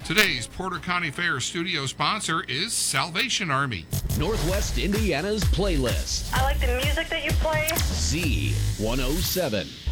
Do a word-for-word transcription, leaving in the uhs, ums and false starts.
Today's Porter County Fair studio sponsor is Salvation Army. Northwest Indiana's playlist. I like the music that you play. Z one oh seven.